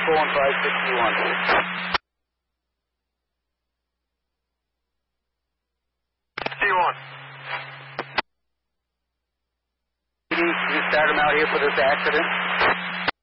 561. C1. Can you start him out here for this accident?